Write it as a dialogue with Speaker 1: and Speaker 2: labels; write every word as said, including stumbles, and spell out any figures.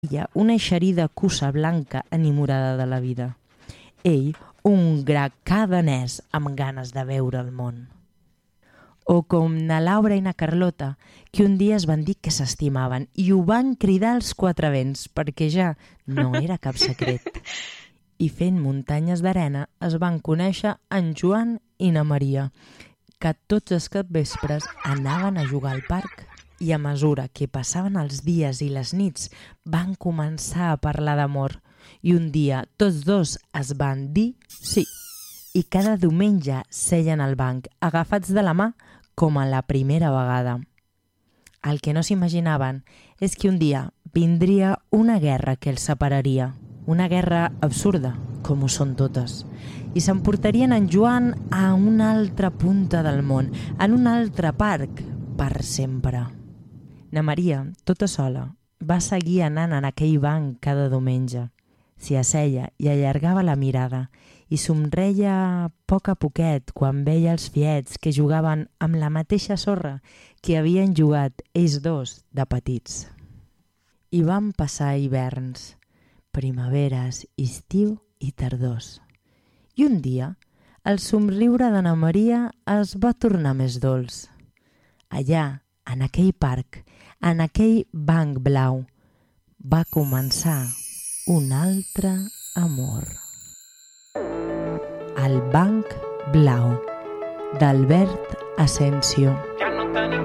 Speaker 1: una eixerida cussa blanca enamorada de la vida. Ell, un gra cadanès amb ganes de veure el món. O com na Laura i na Carlota, que un dia es van dir que s'estimaven i ho van cridar als quatre vents perquè ja no era cap secret. I fent muntanyes d'arena es van conèixer en Joan i na Maria, que tots els capvespres anaven a jugar al parc. I a mesura que passaven els dies i les nits van començar a parlar d'amor i un dia tots dos es van dir sí. I cada diumenge seien al banc agafats de la mà com a la primera vegada. El que no s'imaginaven és que un dia vindria una guerra que els separaria, una guerra absurda, com ho són totes, i s'emportarien en Joan a una altra punta del món, en un altre parc, per sempre. Na Maria, tota sola, va seguir anant en aquell banc cada diumenge. S'hi asseia i allargava la mirada i somreia a poc a poquet quan veia els fiets que jugaven amb la mateixa sorra que havien jugat ells dos de petits. I van passar hiverns, primaveres, estiu i tardors. I un dia, el somriure de na Maria es va tornar més dolç. Allà, en aquell parc, en aquell banc blau, va començar un altre amor. El banc blau, d'Albert Asensio.